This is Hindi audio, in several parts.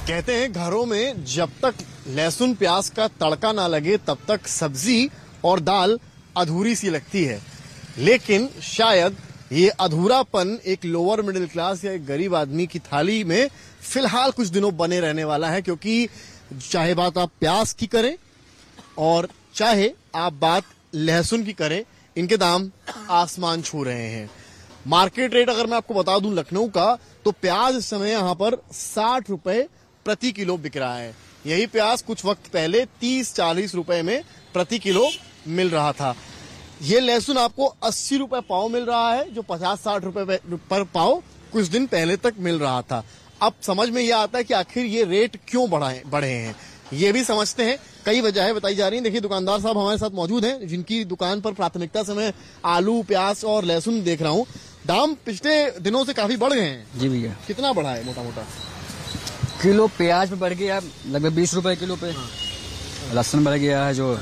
कहते हैं घरों में जब तक लहसुन प्याज का तड़का ना लगे तब तक सब्जी और दाल अधूरी सी लगती है। लेकिन शायद ये अधूरापन एक लोअर मिडिल क्लास या एक गरीब आदमी की थाली में फिलहाल कुछ दिनों बने रहने वाला है, क्योंकि चाहे बात आप प्याज की करें और चाहे आप बात लहसुन की करें, इनके दाम आसमान छू रहे हैं। मार्केट रेट अगर मैं आपको बता दूं लखनऊ का, तो प्याज इस समय यहां पर 60 रुपए प्रति किलो बिक रहा है। यही प्याज कुछ वक्त पहले 30-40 रुपए में प्रति किलो मिल रहा था। ये लहसुन आपको 80 रुपए पाव मिल रहा है, जो 50-60 रुपए पर पाव कुछ दिन पहले तक मिल रहा था। अब समझ में यह आता है कि आखिर ये रेट क्यों बढ़े हैं। ये भी समझते हैं, कई वजहें बताई जा रही हैं। देखिए, दुकानदार साहब हमारे साथ मौजूद हैं, जिनकी दुकान पर प्राथमिकता से मैं आलू, प्याज और लहसुन देख रहा हूँ। दाम पिछले दिनों से काफी बढ़ गए हैं। जी भैया। कितना बढ़ा है मोटा मोटा? किलो प्याज पे बढ़ गया लगभग 20 रुपए किलो पे। लहसुन बढ़ गया है जो।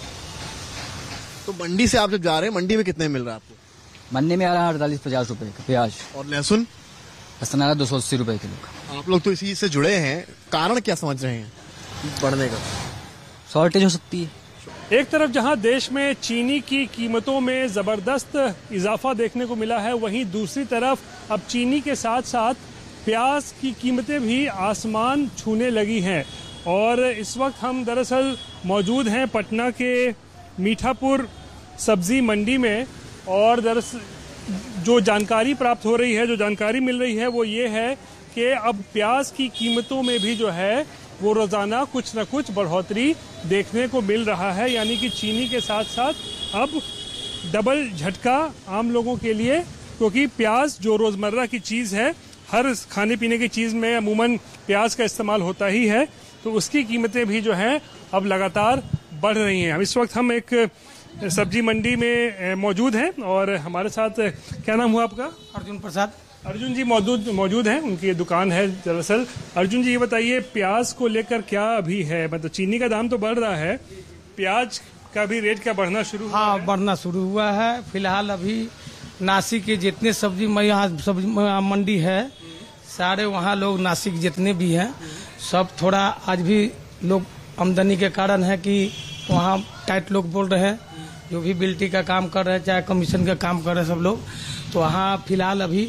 तो मंडी से आप जब जा रहे हैं, मंडी में कितने मिल रहा है आपको? मंडी में आ रहा है 48-50 रुपए का प्याज। और लहसुन? लहसुन आ रहा है 280 रुपए किलो का। आप लोग तो इसी से जुड़े हैं, कारण क्या समझ रहे हैं बढ़ने का? शॉर्टेज हो सकती है। एक तरफ जहां देश में चीनी की कीमतों में जबरदस्त इजाफा देखने को मिला है, वहीं दूसरी तरफ अब चीनी के साथ साथ प्याज की कीमतें भी आसमान छूने लगी हैं। और इस वक्त हम दरअसल मौजूद हैं पटना के मीठापुर सब्जी मंडी में, और दरअसल जो जानकारी प्राप्त हो रही है, जो जानकारी मिल रही है वो ये है कि अब प्याज की कीमतों में भी जो है वो रोजाना कुछ न कुछ बढ़ोतरी देखने को मिल रहा है। यानी कि चीनी के साथ साथ अब डबल झटका आम लोगों के लिए, क्योंकि प्याज जो रोजमर्रा की चीज है, हर खाने पीने की चीज में अमूमन प्याज का इस्तेमाल होता ही है, तो उसकी कीमतें भी जो हैं अब लगातार बढ़ रही हैं। इस वक्त हम एक सब्जी मंडी में मौजूद हैं और हमारे साथ, क्या नाम हुआ आपका? अर्जुन प्रसाद। अर्जुन जी मौजूद हैं, उनकी दुकान है दरअसल। अर्जुन जी, ये बताइए प्याज को लेकर क्या अभी है, मतलब चीनी का दाम तो बढ़ रहा है, प्याज का भी रेट क्या बढ़ना शुरू हुआ? हाँ, बढ़ना शुरू हुआ है। फिलहाल अभी नासिक के जितने सब्जी यहाँ सब्जी मंडी है, सारे वहाँ लोग नासिक जितने भी हैं सब थोड़ा आज भी लोग आमदनी के कारण है कि वहाँ टाइट लोग बोल रहे हैं, जो भी बिल्टी का काम कर रहे हैं चाहे कमीशन का काम कर रहे हैं सब लोग, तो वहाँ फिलहाल अभी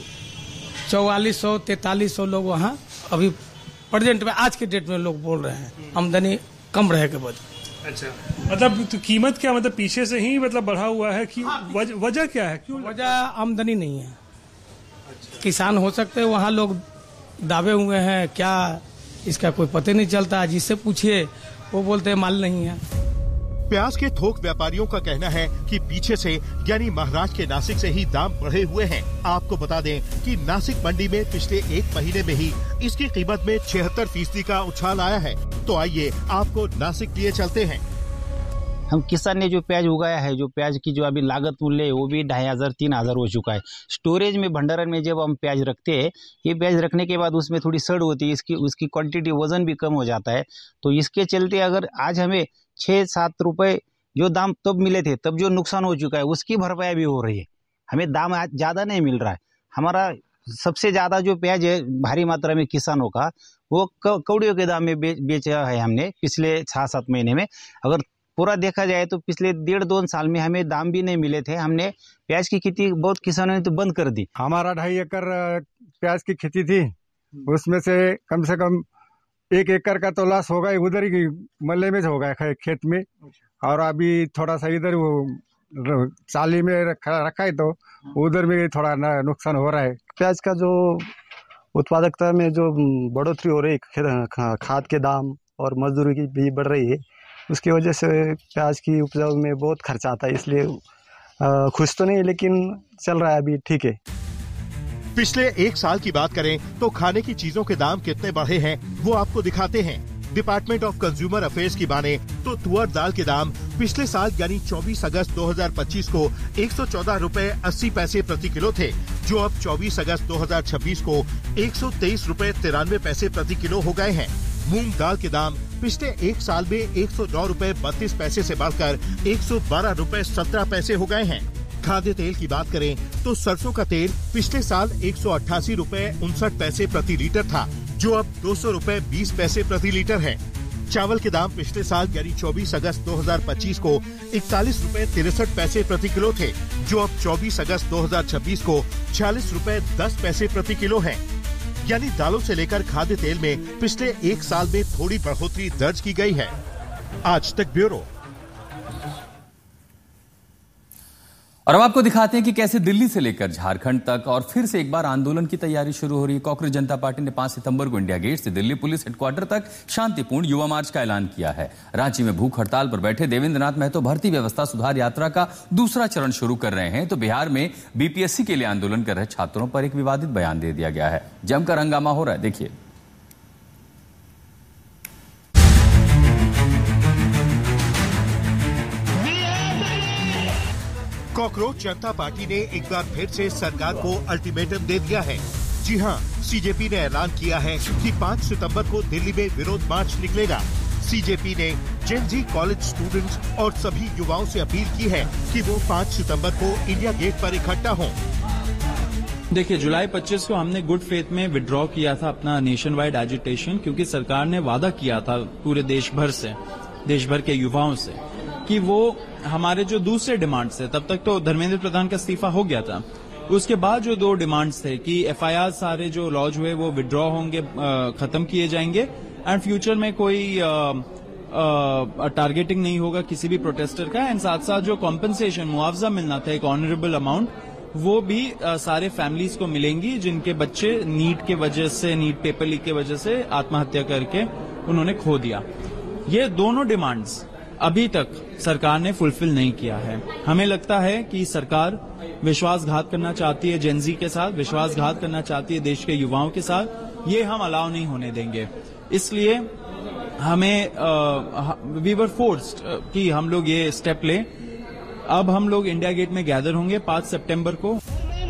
4400-4300 लोग वहाँ अभी प्रेजेंट में आज के डेट में लोग बोल रहे हैं आमदनी कम रहे के वजह। अच्छा, मतलब तो कीमत क्या, मतलब पीछे से ही मतलब बढ़ा हुआ है कि वजह क्या है? क्यों? वजह आमदनी नहीं है। अच्छा। किसान हो सकते हैं, वहाँ लोग दावे हुए हैं, क्या इसका कोई पता नहीं चलता, जिससे पूछिए वो बोलते हैं माल नहीं है। प्याज के थोक व्यापारियों का कहना है कि पीछे से यानी महाराष्ट्र के नासिक से ही दाम बढ़े हुए हैं। आपको बता दें कि नासिक मंडी में पिछले एक महीने में ही इसकी कीमत में 76% का उछाल आया है। तो आइए आपको नासिक लिए चलते हैं। हम किसान ने जो प्याज उगाया है, जो प्याज की जो अभी लागत मूल्य है वो भी 2500-3000 हो चुका है। स्टोरेज में, भंडारण में जब हम प्याज रखते हैं, ये प्याज रखने के बाद उसमें थोड़ी सड़ होती है, उसकी क्वांटिटी, वजन भी कम हो जाता है। तो इसके चलते अगर आज हमें 6-7 रुपए जो दाम तब मिले थे, तब जो नुकसान हो चुका है उसकी भरपाई भी हो रही है। हमें दाम आज ज्यादा नहीं मिल रहा है। हमारा सबसे ज्यादा जो प्याज है भारी मात्रा में किसानों का, वो कौड़ियों के दाम में बेचा है हमने पिछले 6-7 महीने में। अगर पूरा देखा जाए तो पिछले 1.5-2 साल में हमें दाम भी नहीं मिले थे। हमने प्याज की खेती बहुत किसानों ने तो बंद कर दी। हमारा 2.5 एकड़ प्याज की खेती थी, उसमें से कम 1 एकड़ का तो लॉस होगा ही, उधर ही मल्ले में होगा खेत में, और अभी थोड़ा सा इधर वो चाली में रखा है तो उधर में थोड़ा नुकसान हो रहा है। प्याज का जो उत्पादकता में जो बढ़ोतरी हो रही है, खाद के दाम और मजदूरी की भी बढ़ रही है, उसकी वजह से प्याज की उपजाऊ में बहुत खर्चा आता है। इसलिए खुश तो नहीं, लेकिन चल रहा है अभी, ठीक है। पिछले 1 साल की बात करें तो खाने की चीजों के दाम कितने बढ़े हैं वो आपको दिखाते हैं। डिपार्टमेंट ऑफ कंज्यूमर अफेयर्स की माने तो तुअर दाल के दाम पिछले साल यानी 24 अगस्त 2025 को 114 रुपए 80 पैसे प्रति किलो थे, जो अब 24 अगस्त 2026 को 123 रुपए 93 पैसे प्रति किलो हो गए हैं। मूंग दाल के दाम पिछले 1 साल में 109 रुपए 32 पैसे से बढ़कर 112 रुपए 17 पैसे हो गए हैं। खाद्य तेल की बात करें तो सरसों का तेल पिछले साल 188 रुपए 59 पैसे प्रति लीटर था, जो अब 200 रुपए 20 पैसे प्रति लीटर है। चावल के दाम पिछले साल यानी 24 अगस्त 2025 को 41 रुपए 63 पैसे प्रति किलो थे, जो अब 24 अगस्त 2026 को 46 रुपए 10 पैसे प्रति किलो है। यानी दालों से लेकर खाद्य तेल में पिछले एक साल में थोड़ी बढ़ोतरी दर्ज की गई है। आज तक ब्यूरो। और अब आपको दिखाते हैं कि कैसे दिल्ली से लेकर झारखंड तक और फिर से एक बार आंदोलन की तैयारी शुरू हो रही है। कांग्रेस जनता पार्टी ने 5 सितंबर को इंडिया गेट से दिल्ली पुलिस हेडक्वार्टर तक शांतिपूर्ण युवा मार्च का ऐलान किया है। रांची में भूख हड़ताल पर बैठे देवेंद्र नाथ महतो भर्ती व्यवस्था सुधार यात्रा का दूसरा चरण शुरू कर रहे हैं, तो बिहार में बीपीएससी के लिए आंदोलन कर रहे छात्रों पर एक विवादित बयान दे दिया गया है। जमकर हंगामा हो रहा है, देखिए। कॉकरोच जनता पार्टी ने एक बार फिर से सरकार को अल्टीमेटम दे दिया है। जी हां, सीजेपी ने ऐलान किया है कि 5 सितंबर को दिल्ली में विरोध मार्च निकलेगा। सीजेपी ने जेन जी कॉलेज स्टूडेंट्स और सभी युवाओं से अपील की है कि वो 5 सितंबर को इंडिया गेट पर इकट्ठा हों। देखिए, जुलाई 25 को हमने गुड फेथ में विड्रॉ किया था अपना नेशन वाइड एजिटेशन, क्योंकि सरकार ने वादा किया था पूरे देश भर के युवाओं से कि वो हमारे जो दूसरे डिमांड्स थे, तब तक तो धर्मेंद्र प्रधान का इस्तीफा हो गया था, उसके बाद जो 2 डिमांड्स थे कि एफआईआर सारे जो लॉज हुए वो विड्रॉ होंगे, खत्म किए जाएंगे एंड फ्यूचर में कोई टारगेटिंग नहीं होगा किसी भी प्रोटेस्टर का, एंड साथ साथ जो कॉम्पेंसेशन मुआवजा मिलना था एक ऑनरेबल अमाउंट, वो भी सारे फैमिलीज को मिलेंगी जिनके बच्चे नीट पेपर लीक के वजह से आत्महत्या करके उन्होंने खो दिया। ये दोनों डिमांड्स अभी तक सरकार ने फुलफिल नहीं किया है। हमें लगता है कि सरकार विश्वासघात करना चाहती है जेनजी के साथ, विश्वासघात करना चाहती है देश के युवाओं के साथ। ये हम अलाउ नहीं होने देंगे। इसलिए हमें वी वर फोर्स्ड कि हम लोग ये स्टेप लें। अब हम लोग इंडिया गेट में गैदर होंगे 5 सितंबर को।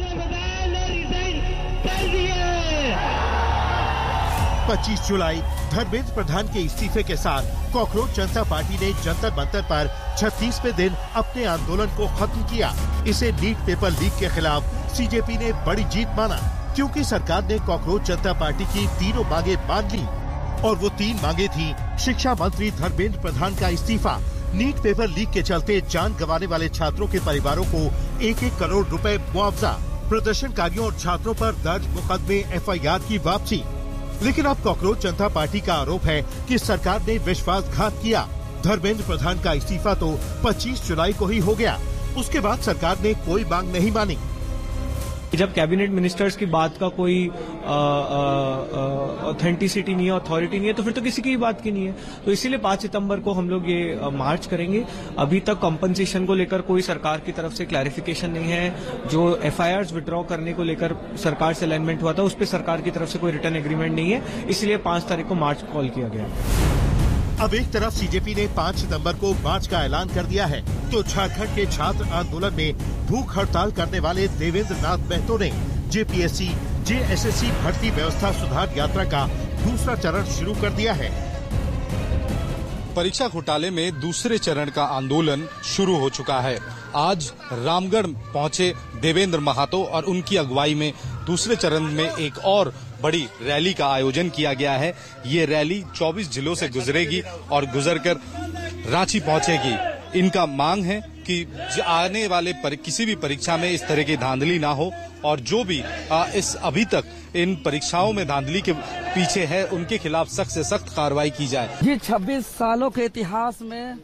25 जुलाई धर्मेंद्र प्रधान के इस्तीफे के साथ कॉकरोच जनता पार्टी ने जंतर मंतर पर 36वें दिन अपने आंदोलन को खत्म किया। इसे नीट पेपर लीक के खिलाफ सीजेपी ने बड़ी जीत माना, क्योंकि सरकार ने कॉकरोच जनता पार्टी की तीनों मांगे मान ली, और वो 3 मांगे थी। शिक्षा मंत्री धर्मेंद्र प्रधान का इस्तीफा, नीट पेपर लीक के चलते जान गंवाने वाले छात्रों के परिवारों को 1-1 करोड़ रुपए मुआवजा, प्रदर्शनकारियों और छात्रों पर दर्ज मुकदमे एफआईआर की वापसी। लेकिन अब कॉकरोच जनता पार्टी का आरोप है कि सरकार ने विश्वासघात किया। धर्मेंद्र प्रधान का इस्तीफा तो 25 जुलाई को ही हो गया, उसके बाद सरकार ने कोई मांग नहीं मानी। जब कैबिनेट मिनिस्टर्स की बात का कोई ऑथेंटिसिटी नहीं है, अथॉरिटी नहीं है, तो फिर तो किसी की भी बात की नहीं है। तो इसीलिए 5 सितंबर को हम लोग ये मार्च करेंगे। अभी तक कॉम्पनसेशन को लेकर कोई सरकार की तरफ से क्लैरिफिकेशन नहीं है। जो एफआईआर्स विड्रॉ करने को लेकर सरकार से अलाइनमेंट हुआ था, उस पर सरकार की तरफ से कोई रिटर्न एग्रीमेंट नहीं है। इसलिए 5 तारीख को मार्च कॉल किया गया। अब एक तरफ सीजेपी ने 5 सितंबर को मार्च का ऐलान कर दिया है, तो झारखंड के छात्र आंदोलन में भूख हड़ताल करने वाले देवेंद्र नाथ महतो ने जेपीएससी, जेएसएससी भर्ती व्यवस्था सुधार यात्रा का दूसरा चरण शुरू कर दिया है। परीक्षा घोटाले में दूसरे चरण का आंदोलन शुरू हो चुका है। आज रामगढ़ पहुंचे देवेंद्र महतो और उनकी अगुवाई में दूसरे चरण में एक और बड़ी रैली का आयोजन किया गया है। ये रैली 24 जिलों से गुजरेगी और गुजरकर रांची पहुंचेगी। इनका मांग है कि आने वाले किसी भी परीक्षा में इस तरह की धांधली ना हो, और जो भी इस अभी तक इन परीक्षाओं में धांधली के पीछे है उनके खिलाफ सख्त से सख्त कार्रवाई की जाए। जी 26 सालों के इतिहास में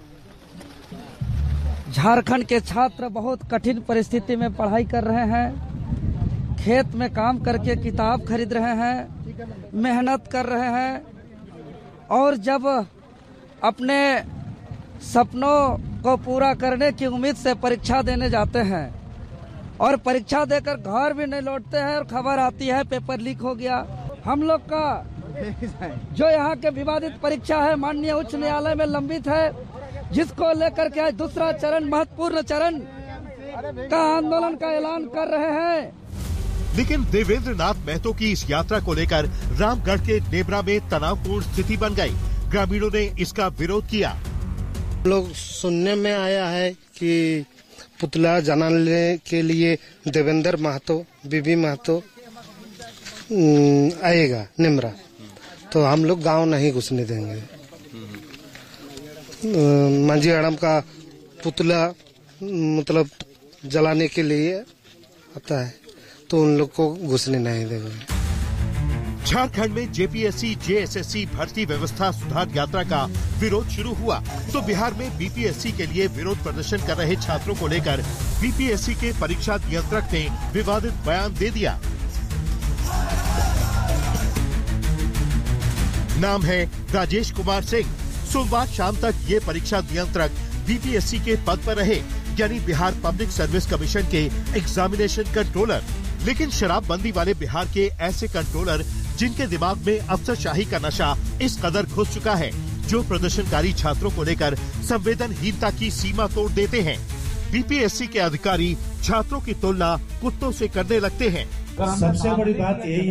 झारखंड के छात्र बहुत कठिन परिस्थिति में पढ़ाई कर रहे हैं, खेत में काम करके किताब खरीद रहे हैं, मेहनत कर रहे हैं, और जब अपने सपनों को पूरा करने की उम्मीद से परीक्षा देने जाते हैं और परीक्षा देकर घर भी नहीं लौटते हैं और खबर आती है पेपर लीक हो गया। हम लोग का जो यहाँ के विवादित परीक्षा है माननीय उच्च न्यायालय में लंबित है, जिसको लेकर के आज दूसरा चरण, महत्वपूर्ण चरण का आंदोलन का ऐलान कर रहे हैं। लेकिन देवेंद्र नाथ महतो की इस यात्रा को लेकर रामगढ़ के नेबरा में तनावपूर्ण स्थिति बन गई। ग्रामीणों ने इसका विरोध किया। लोग सुनने में आया है कि पुतला जलाने के लिए देवेंद्र महतो, बीबी महतो आएगा नेमरा, तो हम लोग गांव नहीं घुसने देंगे। मांझी हड़म का पुतला मतलब जलाने के लिए आता है, तो उन लोग को घुसने नहीं देंगे। झारखंड में जेपीएससी जेएसएससी भर्ती व्यवस्था सुधार यात्रा का विरोध शुरू हुआ तो बिहार में बीपीएससी के लिए विरोध प्रदर्शन कर रहे छात्रों को लेकर बीपीएससी के परीक्षा नियंत्रक ने विवादित बयान दे दिया। नाम है राजेश कुमार सिंह। सोमवार शाम तक ये परीक्षा नियंत्रक बीपीएससी के पद पर रहे, यानी बिहार पब्लिक सर्विस कमीशन के एग्जामिनेशन कंट्रोलर। लेकिन शराबबंदी वाले बिहार के ऐसे कंट्रोलर जिनके दिमाग में अफसरशाही का नशा इस कदर घुस चुका है, जो प्रदर्शनकारी छात्रों को लेकर संवेदनहीनता की सीमा तोड़ देते हैं। बीपीएससी के अधिकारी छात्रों की तुलना कुत्तों से करने लगते हैं। सबसे बड़ी बात यही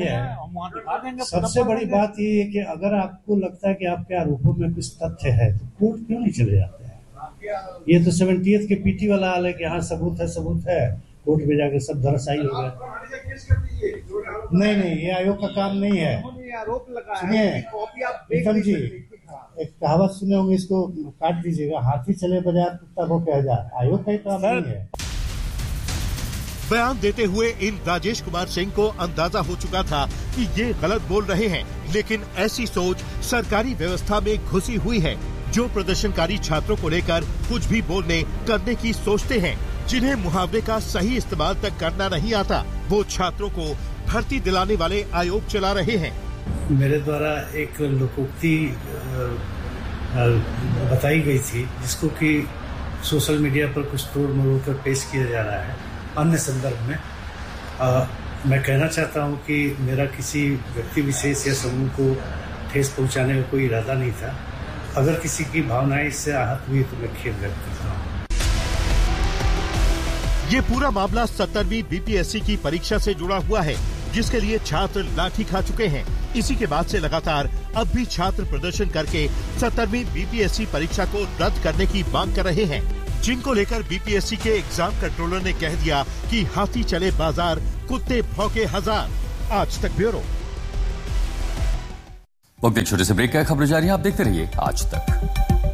है कि अगर आपको लगता है कि आपके आरोपों में कुछ तथ्य है तो कोर्ट क्यों नहीं चले जाते हैं? ये तो 70th के पीटी वाला हाल है कि हाँ सबूत है, कोर्ट में जाके सब धराशायी हो गए। नहीं, ये आयोग का काम नहीं है। सुनिए विक्रम जी, एक कहावत सुने होंगे, इसको काट दीजिएगा, हाथी चले बाजार कुत्ता भौंके हजार। आयोग का ही काम नहीं है। बयान देते हुए इन राजेश कुमार सिंह को अंदाजा हो चुका था कि ये गलत बोल रहे हैं, लेकिन ऐसी सोच सरकारी व्यवस्था में घुसी हुई है, जो प्रदर्शनकारी छात्रों को लेकर कुछ भी बोलने करने की सोचते हैं। जिन्हें मुहावरे का सही इस्तेमाल तक करना नहीं आता, वो छात्रों को भर्ती दिलाने वाले आयोग चला रहे हैं। मेरे द्वारा एक लोकोक्ति बताई गई थी, जिसको कि सोशल मीडिया पर कुछ तोड़ मरोड़ कर पेश किया जा रहा है अन्य संदर्भ में। मैं कहना चाहता हूं कि मेरा किसी व्यक्ति विशेष या समूह को ठेस पहुंचाने का कोई इरादा नहीं था। अगर किसी की भावनाएं इससे आहत हुई तो मैं खेद व्यक्त करता हूँ। ये पूरा मामला 70वीं बीपीएससी की परीक्षा से जुड़ा हुआ है, जिसके लिए छात्र लाठी खा चुके हैं। इसी के बाद से लगातार अब भी छात्र प्रदर्शन करके 70वीं बीपीएससी परीक्षा को रद्द करने की मांग कर रहे हैं, जिनको लेकर बीपीएससी के एग्जाम कंट्रोलर ने कह दिया कि हाथी चले बाजार, कुत्ते भौंके हजार। आज तक ब्यूरो। वक्त एक छोटे से ब्रेक का, खबर जारी है, आप देखते रहिए आज तक।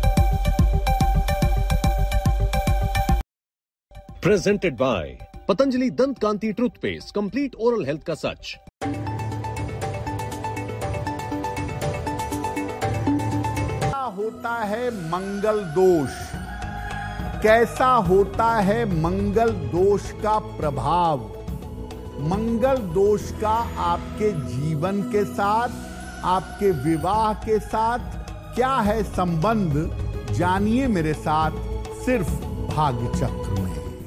प्रेजेंटेड बाय पतंजलि दंत कांति टूथपेस्ट, कंप्लीट ओरल हेल्थ का सच। होता है मंगल दोष, कैसा होता है मंगल दोष का प्रभाव, मंगल दोष का आपके जीवन के साथ, आपके विवाह के साथ क्या है संबंध, जानिए मेरे साथ सिर्फ भाग्य चक्र में।